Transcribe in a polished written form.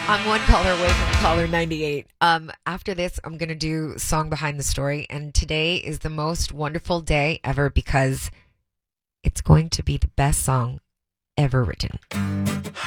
I'm one caller away from caller 98. After this, I'm going to do Song Behind the Story. And today is the most wonderful day ever because it's going to be the best song ever written.